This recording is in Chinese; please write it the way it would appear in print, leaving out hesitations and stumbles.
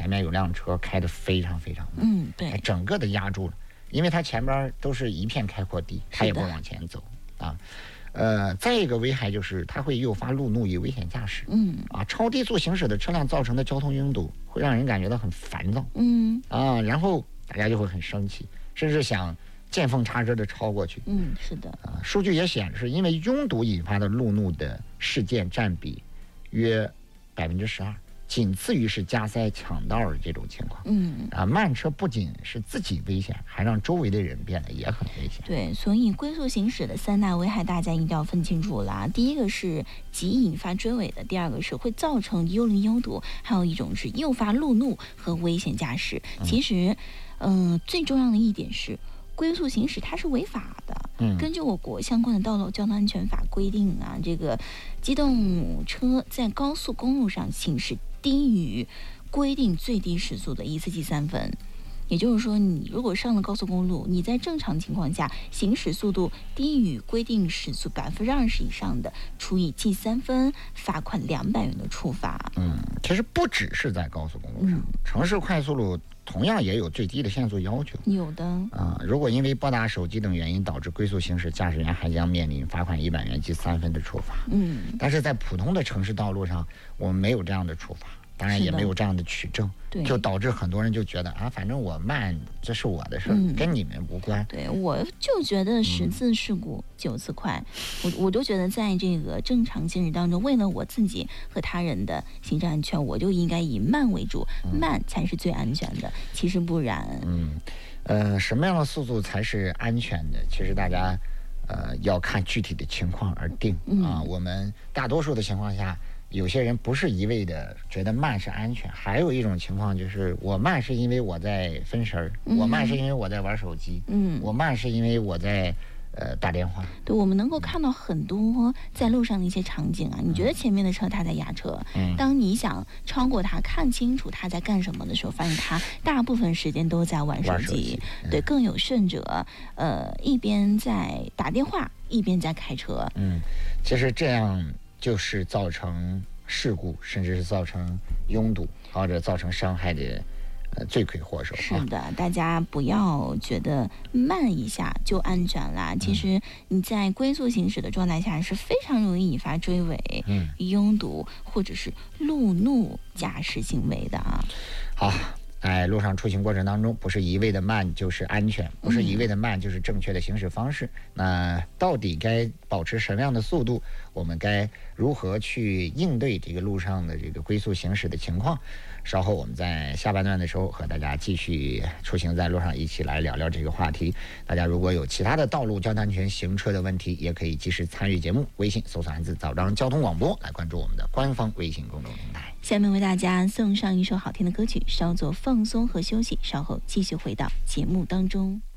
前面有辆车开得非常非常慢， 对， 整个的压住了，因为它前边都是一片开阔地，它也不往前走啊。再一个危害就是它会诱发路怒与危险驾驶，超低速行驶的车辆造成的交通拥堵会让人感觉到很烦躁，然后大家就会很生气，甚至想见缝插针的超过去。 是的。 数据也显示，因为拥堵引发的路怒的事件占比约12%，仅次于是加塞抢道的这种情况。慢车不仅是自己危险，还让周围的人变得也很危险。 对，所以龟速行驶的3大危害大家一定要分清楚啦。第一个是即引发追尾的，第二个是会造成幽灵拥堵，还有一种是诱发路怒和危险驾驶。其实最重要的一点是龟速行驶它是违法的。根据我国相关的道路交通安全法规定啊，这个机动车在高速公路上行驶低于规定最低时速的，依次记3分。也就是说，你如果上了高速公路，你在正常情况下行驶速度低于规定时速20%以上的，处以记3分、罚款200元的处罚。 其实不只是在高速公路上，城市快速路同样也有最低的限速要求。 有的如果因为拨打手机等原因导致龟速行驶，驾驶员还将面临罚款100元、记3分的处罚。但是在普通的城市道路上，我们没有这样的处罚。当然也没有这样的取证，就导致很多人就觉得反正我慢，这是我的事儿，跟你们无关。 对，我就觉得10次事故9次快，我就觉得在这个正常行驶当中，为了我自己和他人的行车安全，我就应该以慢为主，慢才是最安全的。其实不然。 什么样的速度才是安全的？其实大家要看具体的情况而定我们大多数的情况下。有些人不是一味的觉得慢是安全，还有一种情况就是我慢是因为我在分神儿，我慢是因为我在玩手机，我慢是因为我在打电话。 对，我们能够看到很多在路上的一些场景啊。你觉得前面的车他在压车，当你想超过他，看清楚他在干什么的时候，发现他大部分时间都在玩手机。对，更有甚者，一边在打电话，一边在开车。 其实这样就是造成事故，甚至是造成拥堵或者造成伤害的罪魁祸首。 是的，大家不要觉得慢一下就安全啦。其实你在龟速行驶的状态下是非常容易引发追尾、拥堵或者是路怒驾驶行为的啊。 好，在路上出行过程当中，不是一味的慢就是安全，不是一味的慢就是正确的行驶方式。那到底该保持什么样的速度？我们该如何去应对这个路上的这个龟速行驶的情况？稍后我们在下半段的时候和大家继续出行在路上，一起来聊聊这个话题。大家如果有其他的道路交通安全行车的问题，也可以及时参与节目，微信搜索汉字早章交通广播来关注我们的官方微信公众平台。 下面为大家送上一首好听的歌曲，稍作放松和休息，稍后继续回到节目当中。